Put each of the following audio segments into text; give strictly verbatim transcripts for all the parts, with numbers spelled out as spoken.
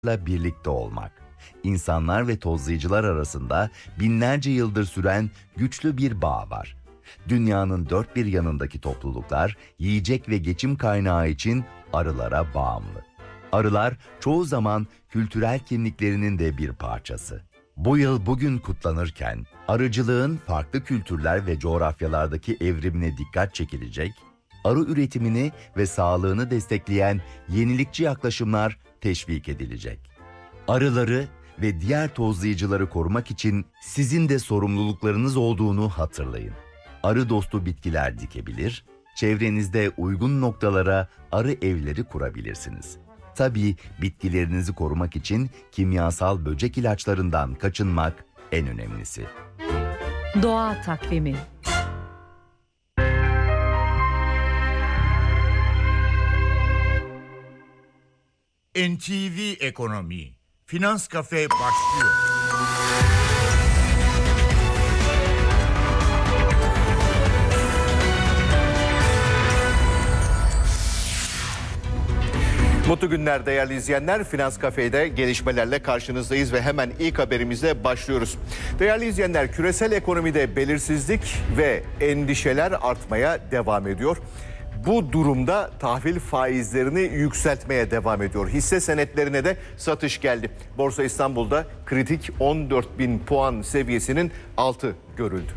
birlikte olmak. İnsanlar ve tozlayıcılar arasında binlerce yıldır süren güçlü bir bağ var. Dünyanın dört bir yanındaki topluluklar yiyecek ve geçim kaynağı için arılara bağımlı. Arılar çoğu zaman kültürel kimliklerinin de bir parçası. Bu yıl bugün kutlanırken arıcılığın farklı kültürler ve coğrafyalardaki evrimine dikkat çekilecek, arı üretimini ve sağlığını destekleyen yenilikçi yaklaşımlar teşvik edilecek. Arıları ve diğer tozlayıcıları korumak için sizin de sorumluluklarınız olduğunu hatırlayın. Arı dostu bitkiler dikebilir, çevrenizde uygun noktalara arı evleri kurabilirsiniz. Tabii bitkilerinizi korumak için kimyasal böcek ilaçlarından kaçınmak en önemlisi. Doğa takvimi. N T V Ekonomi Finans Kafe başlıyor. Mutlu günler değerli izleyenler. Finans Kafe'de gelişmelerle karşınızdayız ve hemen ilk haberimize başlıyoruz. Değerli izleyenler, küresel ekonomide belirsizlik ve endişeler artmaya devam ediyor. Bu durumda tahvil faizlerini yükseltmeye devam ediyor. Hisse senetlerine de satış geldi. Borsa İstanbul'da kritik on dört bin puan seviyesinin altı görüldü.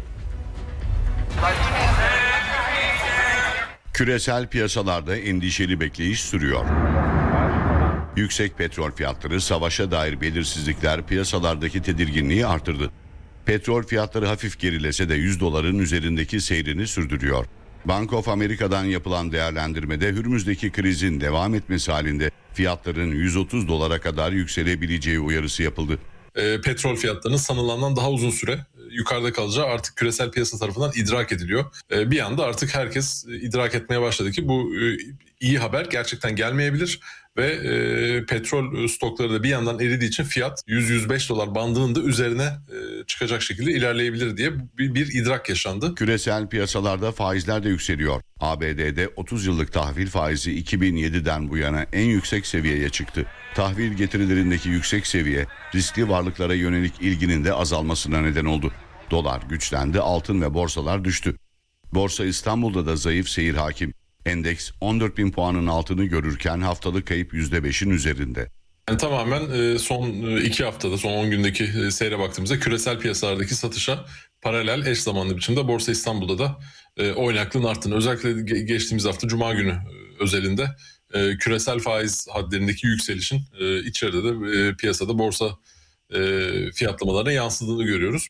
Küresel piyasalarda endişeli bekleyiş sürüyor. Yüksek petrol fiyatları, savaşa dair belirsizlikler piyasalardaki tedirginliği artırdı. Petrol fiyatları hafif gerilese de yüz doların üzerindeki seyrini sürdürüyor. Bank of America'dan yapılan değerlendirmede Hürmüz'deki krizin devam etmesi halinde fiyatların yüz otuz dolara kadar yükselebileceği uyarısı yapıldı. E, petrol fiyatlarının sanılandan daha uzun süre e, yukarıda kalacağı artık küresel piyasa tarafından idrak ediliyor. E, bir anda artık herkes e, idrak etmeye başladı ki bu e, iyi haber gerçekten gelmeyebilir ve e, petrol stokları da bir yandan eridiği için fiyat yüz yüz beş dolar bandının da üzerine e, çıkacak şekilde ilerleyebilir diye bir, bir idrak yaşandı. Küresel piyasalarda faizler de yükseliyor. A B D'de otuz yıllık tahvil faizi iki bin yediden bu yana en yüksek seviyeye çıktı. Tahvil getirilerindeki yüksek seviye riskli varlıklara yönelik ilginin de azalmasına neden oldu. Dolar güçlendi, altın ve borsalar düştü. Borsa İstanbul'da da zayıf seyir hakim. Endeks on dört bin puanın altını görürken haftalık kayıp yüzde beşin üzerinde. Yani tamamen son iki haftada, son on gündeki seyre baktığımızda küresel piyasalardaki satışa paralel eş zamanlı biçimde Borsa İstanbul'da da oynaklığın arttığını, özellikle geçtiğimiz hafta Cuma günü özelinde küresel faiz hadlerindeki yükselişin içeride de piyasada borsa fiyatlamalarına yansıdığını görüyoruz.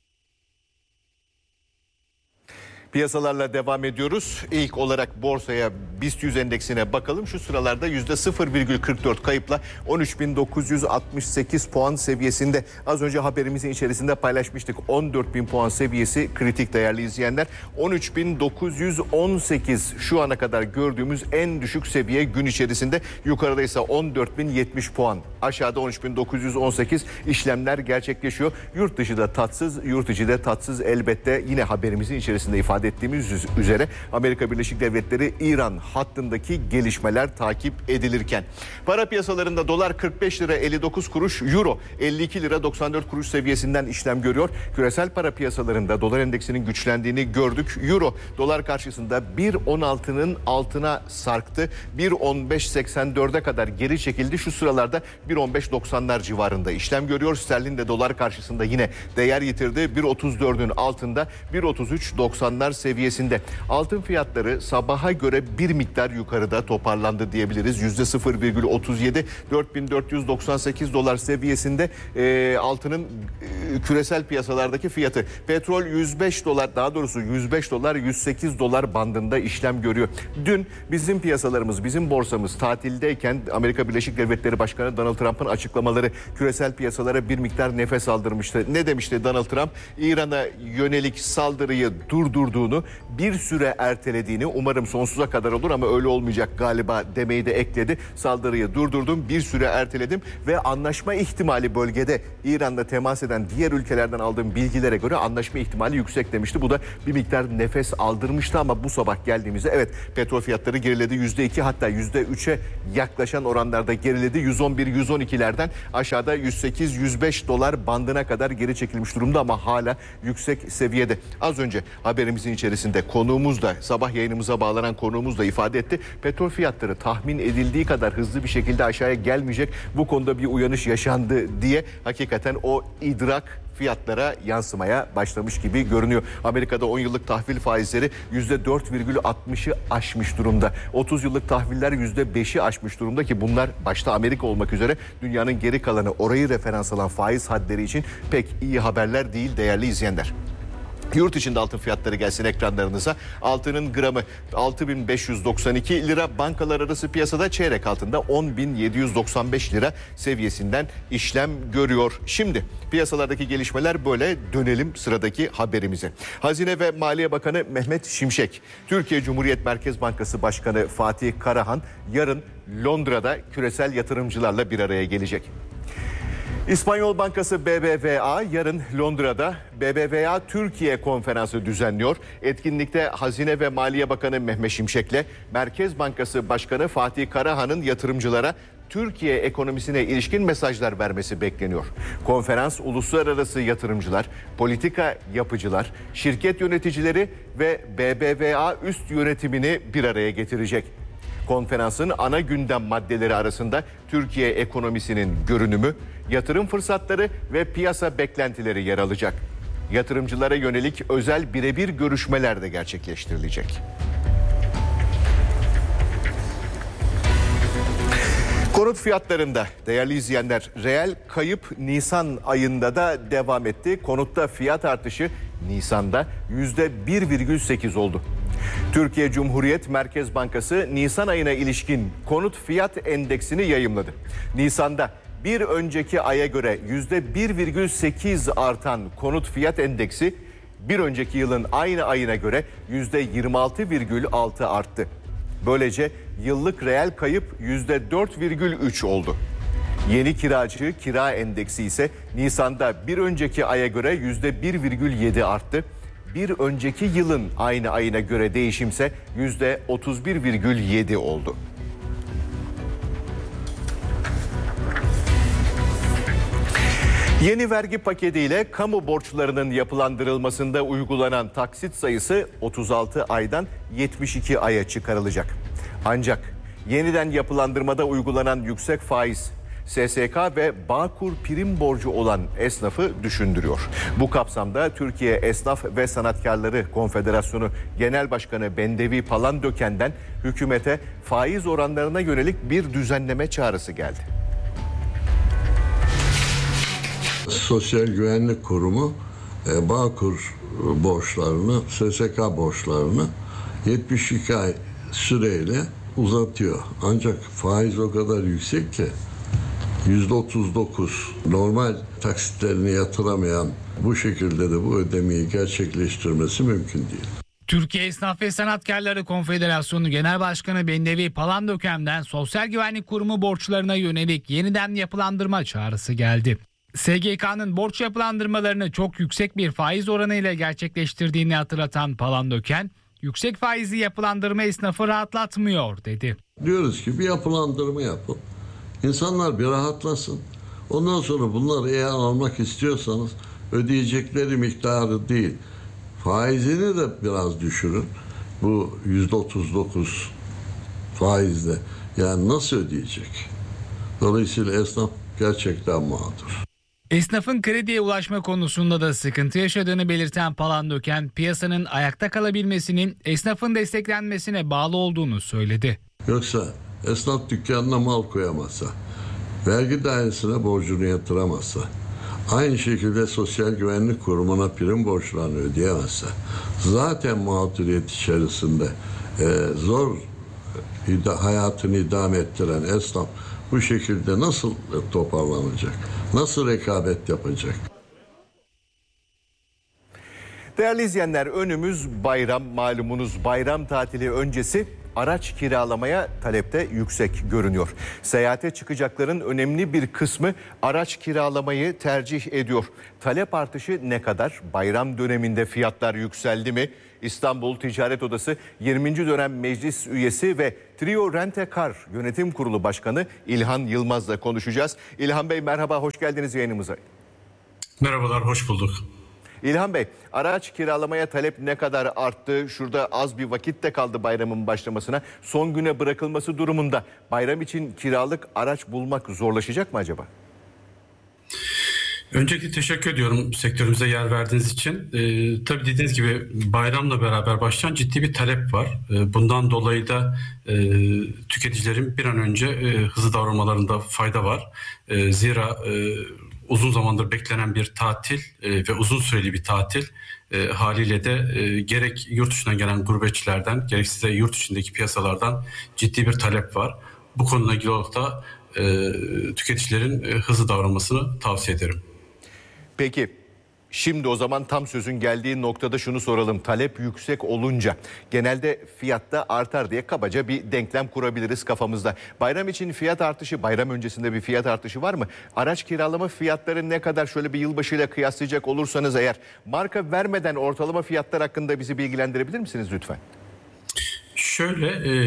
Piyasalarla devam ediyoruz. İlk olarak borsaya BIST yüz endeksine bakalım. Şu sıralarda yüzde sıfır virgül kırk dört kayıpla on üç bin dokuz yüz altmış sekiz puan seviyesinde. Az önce haberimizin içerisinde paylaşmıştık. on dört bin puan seviyesi kritik değerli izleyenler. on üç bin dokuz yüz on sekiz şu ana kadar gördüğümüz en düşük seviye gün içerisinde. Yukarıda ise on dört bin yetmiş puan. Aşağıda on üç bin dokuz yüz on sekiz işlemler gerçekleşiyor. Yurt dışı da tatsız, yurt içi de tatsız elbette. Yine haberimizin içerisinde ifade ettiğimiz üzere Amerika Birleşik Devletleri İran hattındaki gelişmeler takip edilirken para piyasalarında dolar kırk beş lira elli dokuz kuruş, euro elli iki lira doksan dört kuruş seviyesinden işlem görüyor. Küresel para piyasalarında dolar endeksinin güçlendiğini gördük. Euro dolar karşısında bir on altının altına sarktı. bir on beş seksen dörde kadar geri çekildi. Şu sıralarda bir on beş doksanlar civarında işlem görüyor. Sterlin de dolar karşısında yine değer yitirdi. bir otuz dördün altında bir otuz üç doksanlar seviyesinde. Altın fiyatları sabaha göre bir miktar yukarıda toparlandı diyebiliriz. yüzde sıfır virgül otuz yedi dört bin dört yüz doksan sekiz dolar seviyesinde e, altının e, küresel piyasalardaki fiyatı. Petrol yüz beş dolar, daha doğrusu yüz beş dolar yüz sekiz dolar bandında işlem görüyor. Dün bizim piyasalarımız, bizim borsamız tatildeyken Amerika Birleşik Devletleri Başkanı Donald Trump'ın açıklamaları küresel piyasalara bir miktar nefes aldırmıştı. Ne demişti Donald Trump? İran'a yönelik saldırıyı durdurduğunu durdurduğunu, bir süre ertelediğini, umarım sonsuza kadar olur ama öyle olmayacak galiba demeyi de ekledi. Saldırıyı durdurdum, bir süre erteledim ve anlaşma ihtimali bölgede İran'la temas eden diğer ülkelerden aldığım bilgilere göre anlaşma ihtimali yüksek demişti. Bu da bir miktar nefes aldırmıştı ama bu sabah geldiğimizde evet petrol fiyatları geriledi. yüzde iki hatta yüzde üçe yaklaşan oranlarda geriledi. yüz on bir yüz on ikilerden aşağıda yüz sekiz yüz beş dolar bandına kadar geri çekilmiş durumda ama hala yüksek seviyede. Az önce haberimizin içerisinde konuğumuz da, sabah yayınımıza bağlanan konuğumuz da ifade etti. Petrol fiyatları tahmin edildiği kadar hızlı bir şekilde aşağıya gelmeyecek. Bu konuda bir uyanış yaşandı diye hakikaten o idrak fiyatlara yansımaya başlamış gibi görünüyor. Amerika'da on yıllık tahvil faizleri yüzde dört virgül altmışı aşmış durumda. otuz yıllık tahviller yüzde beşi aşmış durumda ki bunlar başta Amerika olmak üzere dünyanın geri kalanı, orayı referans alan faiz hadleri için pek iyi haberler değil değerli izleyenler. Yurt içinde altın fiyatları gelsin ekranlarınıza. Altının gramı altı bin beş yüz doksan iki lira, bankalar arası piyasada çeyrek altında on bin yedi yüz doksan beş lira seviyesinden işlem görüyor. Şimdi piyasalardaki gelişmeler böyle, dönelim sıradaki haberimize. Hazine ve Maliye Bakanı Mehmet Şimşek, Türkiye Cumhuriyet Merkez Bankası Başkanı Fatih Karahan yarın Londra'da küresel yatırımcılarla bir araya gelecek. İspanyol Bankası B B V A yarın Londra'da B B V A Türkiye konferansı düzenliyor. Etkinlikte Hazine ve Maliye Bakanı Mehmet Şimşek'le Merkez Bankası Başkanı Fatih Karahan'ın yatırımcılara Türkiye ekonomisine ilişkin mesajlar vermesi bekleniyor. Konferans uluslararası yatırımcılar, politika yapıcılar, şirket yöneticileri ve B B V A üst yönetimini bir araya getirecek. Konferansın ana gündem maddeleri arasında Türkiye ekonomisinin görünümü, yatırım fırsatları ve piyasa beklentileri yer alacak. Yatırımcılara yönelik özel birebir görüşmeler de gerçekleştirilecek. Konut fiyatlarında değerli izleyenler, reel kayıp Nisan ayında da devam etti. Konutta fiyat artışı Nisan'da yüzde bir virgül sekiz oldu. Türkiye Cumhuriyet Merkez Bankası Nisan ayına ilişkin konut fiyat endeksini yayımladı. Nisan'da bir önceki aya göre yüzde bir virgül sekiz artan konut fiyat endeksi bir önceki yılın aynı ayına göre yüzde yirmi altı virgül altı arttı. Böylece yıllık reel kayıp yüzde dört virgül üç oldu. Yeni kiracı kira endeksi ise Nisan'da bir önceki aya göre yüzde bir virgül yedi arttı. Bir önceki yılın aynı ayına göre değişimse yüzde otuz bir virgül yedi oldu. Yeni vergi paketiyle kamu borçlarının yapılandırılmasında uygulanan taksit sayısı otuz altı aydan yetmiş iki aya çıkarılacak. Ancak yeniden yapılandırmada uygulanan yüksek faiz S S K ve Bağkur prim borcu olan esnafı düşündürüyor. Bu kapsamda Türkiye Esnaf ve Sanatkarları Konfederasyonu Genel Başkanı Bendevi Palandöken'den hükümete faiz oranlarına yönelik bir düzenleme çağrısı geldi. Sosyal Güvenlik Kurumu Bağkur borçlarını, S S K borçlarını yetmiş iki ay süreyle uzatıyor. Ancak faiz o kadar yüksek ki yüzde otuz dokuz, normal taksitlerini yatıramayan bu şekilde de bu ödemeyi gerçekleştirmesi mümkün değil. Türkiye Esnaf ve Sanatkarları Konfederasyonu Genel Başkanı Bendevi Palandöken'den Sosyal Güvenlik Kurumu borçlarına yönelik yeniden yapılandırma çağrısı geldi. S G K'nın borç yapılandırmalarını çok yüksek bir faiz oranıyla gerçekleştirdiğini hatırlatan Palandöken, yüksek faizli yapılandırma esnafı rahatlatmıyor dedi. Diyoruz ki bir yapılandırma yapın. İnsanlar bir rahatlasın. Ondan sonra bunları eğer almak istiyorsanız ödeyecekleri miktarı değil, faizini de biraz düşürün. Bu yüzde otuz dokuz faizle. Yani nasıl ödeyecek? Dolayısıyla esnaf gerçekten mağdur. Esnafın krediye ulaşma konusunda da sıkıntı yaşadığını belirten Palandöken, piyasanın ayakta kalabilmesinin esnafın desteklenmesine bağlı olduğunu söyledi. Yoksa esnaf dükkanına mal koyamazsa, vergi dairesine borcunu yatıramazsa, aynı şekilde Sosyal Güvenlik Kurumu'na prim borçlarını ödeyemezse, zaten mağduriyet içerisinde e, zor ida, hayatını idame ettiren esnaf bu şekilde nasıl toparlanacak? Nasıl rekabet yapacak? Değerli izleyenler, önümüz bayram, malumunuz bayram tatili öncesi araç kiralamaya talepte yüksek görünüyor. Seyahate çıkacakların önemli bir kısmı araç kiralamayı tercih ediyor. Talep artışı ne kadar? Bayram döneminde fiyatlar yükseldi mi? İstanbul Ticaret Odası yirminci dönem meclis üyesi ve Trio Rent-A-Car Yönetim Kurulu Başkanı İlhan Yılmaz'la konuşacağız. İlhan Bey merhaba, hoş geldiniz yayınımıza. Merhabalar, hoş bulduk. İlhan Bey, araç kiralamaya talep ne kadar arttı? Şurada az bir vakit de kaldı bayramın başlamasına. Son güne bırakılması durumunda bayram için kiralık araç bulmak zorlaşacak mı acaba? Öncelikle teşekkür ediyorum sektörümüze yer verdiğiniz için. Ee, tabii dediğiniz gibi bayramla beraber başlayan ciddi bir talep var. Ee, bundan dolayı da e, tüketicilerin bir an önce e, hızlı davranmalarında fayda var. E, zira e, uzun zamandır beklenen bir tatil e, ve uzun süreli bir tatil e, haliyle de e, gerek yurt dışından gelen gurbetçilerden gerekse de yurt içindeki piyasalardan ciddi bir talep var. Bu konuyla ilgili olarak da e, tüketicilerin e, hızlı davranmasını tavsiye ederim. Peki şimdi o zaman tam sözün geldiği noktada şunu soralım. Talep yüksek olunca genelde fiyatta artar diye kabaca bir denklem kurabiliriz kafamızda. Bayram için fiyat artışı, bayram öncesinde bir fiyat artışı var mı? Araç kiralama fiyatları ne kadar, şöyle bir yılbaşıyla kıyaslayacak olursanız eğer, marka vermeden ortalama fiyatlar hakkında bizi bilgilendirebilir misiniz lütfen? Şöyle e,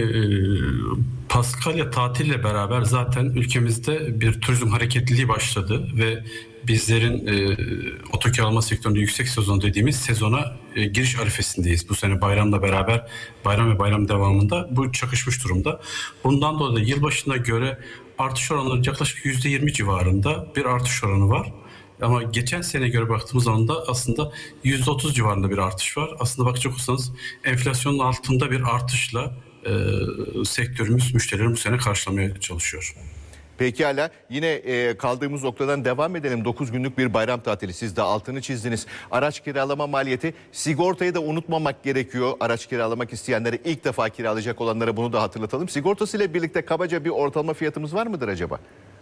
Paskalya tatille beraber zaten ülkemizde bir turizm hareketliliği başladı ve bizlerin e, otokiralama sektöründe yüksek sezon dediğimiz sezona e, giriş arifesindeyiz. Bu sene bayramla beraber, bayram ve bayram devamında bu çakışmış durumda. Bundan dolayı yılbaşına göre artış oranları yaklaşık yüzde yirmi civarında bir artış oranı var. Ama geçen sene göre baktığımız zaman da aslında yüzde otuz civarında bir artış var. Aslında bakacak olursanız enflasyonun altında bir artışla e, sektörümüz müşterilerini bu sene karşılamaya çalışıyor. Pekala, yine e, kaldığımız noktadan devam edelim. dokuz günlük bir bayram tatili, siz de altını çizdiniz. Araç kiralama maliyeti, sigortayı da unutmamak gerekiyor. Araç kiralamak isteyenlere, ilk defa kiralayacak olanlara bunu da hatırlatalım. Sigortasıyla birlikte kabaca bir ortalama fiyatımız var mıdır acaba?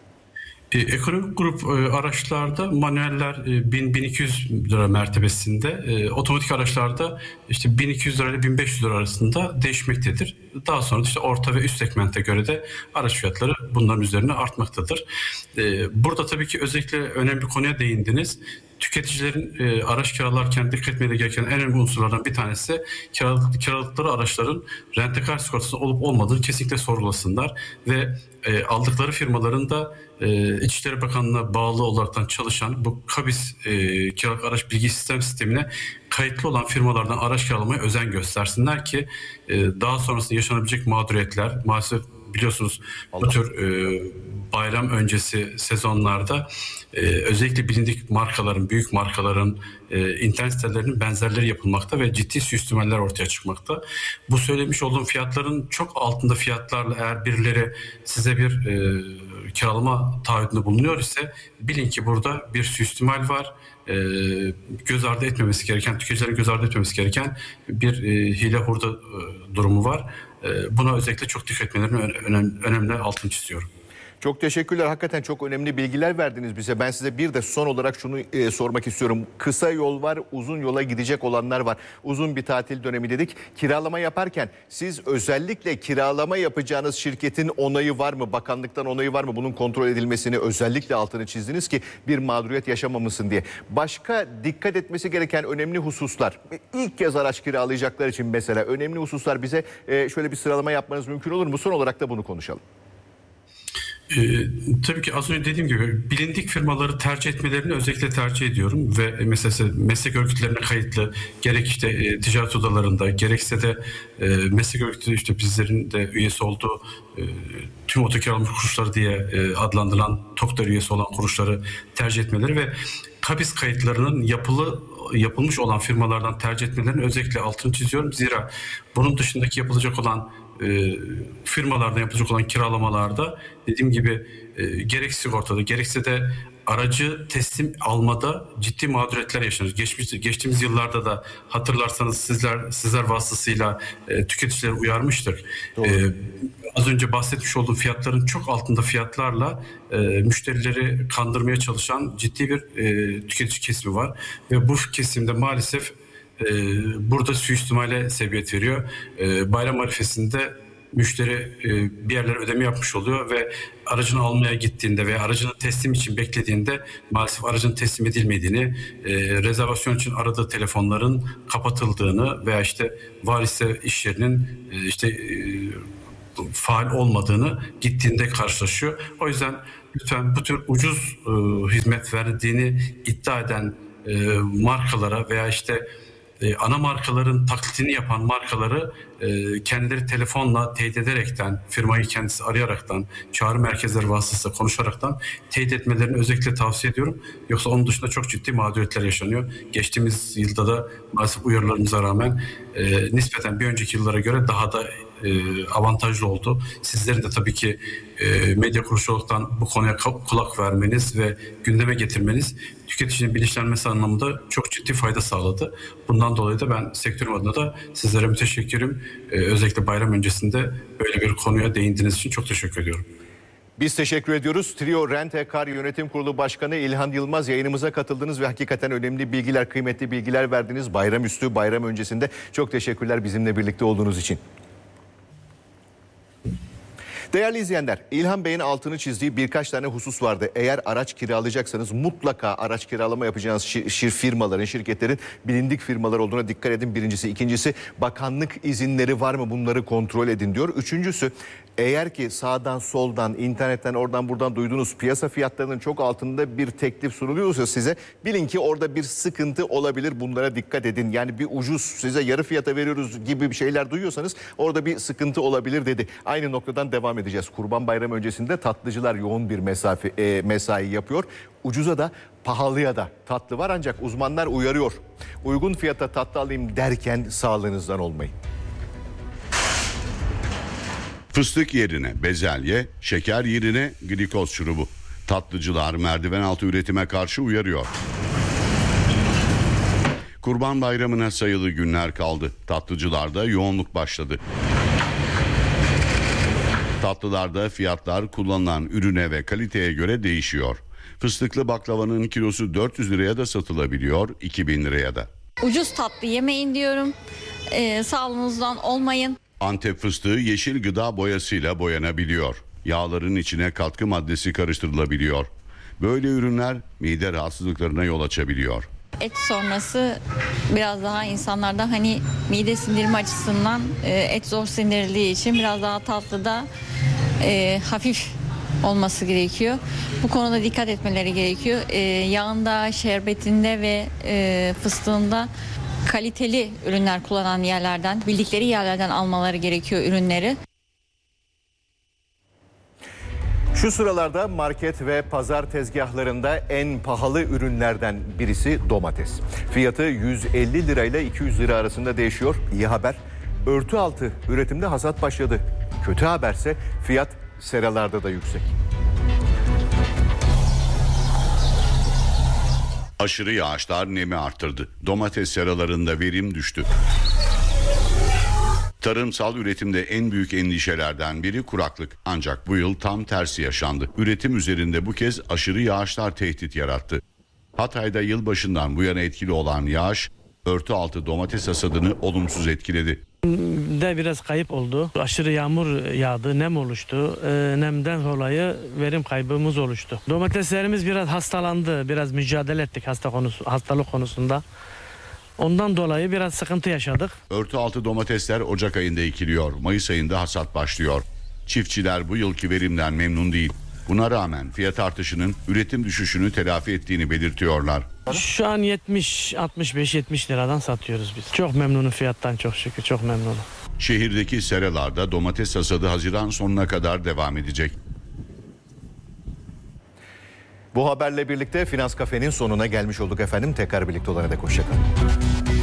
E, ekonomik grup e, araçlarda manueller e, bin bin iki yüz lira mertebesinde, e, otomatik araçlarda işte bin iki yüz lira ile bin beş yüz lira arasında değişmektedir. Daha sonra işte orta ve üst segmente göre de araç fiyatları bunların üzerine artmaktadır. E, burada tabii ki özellikle önemli bir konuya değindiniz. Tüketicilerin e, araç kiralarken dikkat etmeleri gereken en önemli unsurlardan bir tanesi kiraladık, kiraladıkları araçların Rent-A-Car sigortası olup olmadığını kesinlikle sorgulasınlar ve e, aldıkları firmaların da e, İçişleri Bakanlığı'na bağlı olaraktan çalışan bu KABİS e, kiralık araç bilgi sistem sistemine kayıtlı olan firmalardan araç kiralamaya özen göstersinler ki e, daha sonrasında yaşanabilecek mağduriyetler, maalesef biliyorsunuz bu tür e, bayram öncesi sezonlarda e, özellikle bilindik markaların, büyük markaların e, internet sitelerinin benzerleri yapılmakta ve ciddi suistimaller ortaya çıkmakta. Bu söylemiş olduğum fiyatların çok altında fiyatlarla eğer birileri size bir e, kiralama taahhüdünde bulunuyor ise bilin ki burada bir suistimal var. E, göz ardı etmemesi gereken, tüketicilerin göz ardı etmemesi gereken bir e, hile hurda e, durumu var. E, buna özellikle çok dikkat etmelerini önem, önemli altını çiziyorum. Çok teşekkürler. Hakikaten çok önemli bilgiler verdiniz bize. Ben size bir de son olarak şunu e, sormak istiyorum. Kısa yol var, uzun yola gidecek olanlar var. Uzun bir tatil dönemi dedik. Kiralama yaparken siz özellikle kiralama yapacağınız şirketin onayı var mı? Bakanlıktan onayı var mı? Bunun kontrol edilmesini özellikle altını çizdiniz ki bir mağduriyet yaşamamasın diye. Başka dikkat etmesi gereken önemli hususlar. İlk kez araç kiralayacaklar için mesela önemli hususlar, bize e, şöyle bir sıralama yapmanız mümkün olur mu? Son olarak da bunu konuşalım. Ee, tabii ki az önce dediğim gibi bilindik firmaları tercih etmelerini özellikle tercih ediyorum ve mesela meslek örgütlerine kayıtlı gerek işte e, ticaret odalarında gerekse de e, meslek örgütü işte bizlerin de üyesi olduğu e, tüm otokiralama kuruluşları diye e, adlandırılan TOKİ'de üyesi olan kuruluşları tercih etmeleri ve KABİS kayıtlarının yapılı yapılmış olan firmalardan tercih etmelerini özellikle altını çiziyorum. Zira bunun dışındaki yapılacak olan E, firmalardan yapılacak olan kiralamalarda dediğim gibi e, gerek sigortada gerekse de aracı teslim almada ciddi mağduriyetler yaşanır. Geçmiş, geçtiğimiz yıllarda da hatırlarsanız sizler sizler vasıtasıyla e, tüketicileri uyarmıştık. E, az önce bahsetmiş olduğum fiyatların çok altında fiyatlarla e, müşterileri kandırmaya çalışan ciddi bir e, tüketici kesimi var ve bu kesimde maalesef e, burada suistimale sebebiyet veriyor. E, bayram arifesinde müşteri e, bir yerlere ödeme yapmış oluyor ve aracını almaya gittiğinde veya aracını teslim için beklediğinde maalesef aracın teslim edilmediğini, e, rezervasyon için aradığı telefonların kapatıldığını veya işte varisse iş yerinin e, işte e, faal olmadığını gittiğinde karşılaşıyor. O yüzden lütfen bu tür ucuz e, hizmet verdiğini iddia eden e, markalara veya işte e, ana markaların taklitini yapan markaları e, kendileri telefonla teyit ederekten, firmayı kendisi arayaraktan, çağrı merkezleri vasıtasıyla konuşaraktan teyit etmelerini özellikle tavsiye ediyorum. Yoksa onun dışında çok ciddi mağduriyetler yaşanıyor. Geçtiğimiz yılda da maalesef uyarılarımıza rağmen e, nispeten bir önceki yıllara göre daha da e, avantajlı oldu. Sizlerin de tabii ki e, medya kuruluşlarından bu konuya kulak vermeniz ve gündeme getirmeniz tüketicinin bilinçlenmesi anlamında çok ciddi fayda sağladı. Bundan dolayı da ben sektörüm adına da sizlere müteşekkirim. Ee, özellikle bayram öncesinde böyle bir konuya değindiğiniz için çok teşekkür ediyorum. Biz teşekkür ediyoruz. Trio Rent-A-Car Yönetim Kurulu Başkanı İlhan Yılmaz, yayınımıza katıldınız ve hakikaten önemli bilgiler, kıymetli bilgiler verdiniz. Bayram üstü, bayram öncesinde çok teşekkürler bizimle birlikte olduğunuz için. Değerli izleyenler, İlhan Bey'in altını çizdiği birkaç tane husus vardı. Eğer araç kiralayacaksanız mutlaka araç kiralama yapacağınız şir, şir firmaların, şirketlerin bilindik firmalar olduğuna dikkat edin. Birincisi. İkincisi, bakanlık izinleri var mı, bunları kontrol edin diyor. Üçüncüsü, eğer ki sağdan soldan, internetten, oradan buradan duyduğunuz piyasa fiyatlarının çok altında bir teklif sunuluyorsa size, bilin ki orada bir sıkıntı olabilir. Bunlara dikkat edin. Yani bir ucuz, size yarı fiyata veriyoruz gibi bir şeyler duyuyorsanız orada bir sıkıntı olabilir dedi. Aynı noktadan devam edeceğiz. Kurban Bayramı öncesinde tatlıcılar yoğun bir mesafe, e, mesai yapıyor. Ucuza da pahalıya da tatlı var, ancak uzmanlar uyarıyor. Uygun fiyata tatlı alayım derken sağlığınızdan olmayın. Fıstık yerine bezelye, şeker yerine glikoz şurubu. Tatlıcılar merdiven altı üretime karşı uyarıyor. Kurban Bayramı'na sayılı günler kaldı. Tatlıcılarda yoğunluk başladı. Tatlılarda fiyatlar kullanılan ürüne ve kaliteye göre değişiyor. Fıstıklı baklavanın kilosu dört yüz liraya da satılabiliyor, iki bin liraya da. Ucuz tatlı yemeyin diyorum. Ee, sağlığınızdan olmayın. Antep fıstığı yeşil gıda boyasıyla boyanabiliyor. Yağların içine katkı maddesi karıştırılabiliyor. Böyle ürünler mide rahatsızlıklarına yol açabiliyor. Et sonrası biraz daha insanlarda hani mide sindirimi açısından e, et zor sindirildiği için biraz daha tatlıda e, hafif olması gerekiyor. Bu konuda dikkat etmeleri gerekiyor. E, yağında, şerbetinde ve e, fıstığında kaliteli ürünler kullanan yerlerden, bildikleri yerlerden almaları gerekiyor ürünleri. Şu sıralarda market ve pazar tezgahlarında en pahalı ürünlerden birisi domates. Fiyatı yüz elli lirayla iki yüz lira arasında değişiyor. İyi haber, örtü altı üretimde hasat başladı. Kötü haberse fiyat seralarda da yüksek. Aşırı yağışlar nemi arttırdı. Domates seralarında verim düştü. Tarımsal üretimde en büyük endişelerden biri kuraklık. Ancak bu yıl tam tersi yaşandı. Üretim üzerinde bu kez aşırı yağışlar tehdit yarattı. Hatay'da yılbaşından bu yana etkili olan yağış, örtü altı domates hasadını olumsuz etkiledi. De biraz kayıp oldu. Aşırı yağmur yağdı, nem oluştu. E, nemden dolayı verim kaybımız oluştu. Domateslerimiz biraz hastalandı, biraz mücadele ettik hasta konusu, hastalık konusunda. Ondan dolayı biraz sıkıntı yaşadık. Örtü altı domatesler Ocak ayında ekiliyor. Mayıs ayında hasat başlıyor. Çiftçiler bu yılki verimden memnun değil. Buna rağmen fiyat artışının üretim düşüşünü telafi ettiğini belirtiyorlar. Şu an yetmiş altmış beş yetmiş liradan satıyoruz biz. Çok memnunum fiyattan, çok şükür çok memnunum. Şehirdeki seralarda domates hasadı Haziran sonuna kadar devam edecek. Bu haberle birlikte Finans Kafe'nin sonuna gelmiş olduk efendim. Tekrar birlikte olana dek hoşça kalın.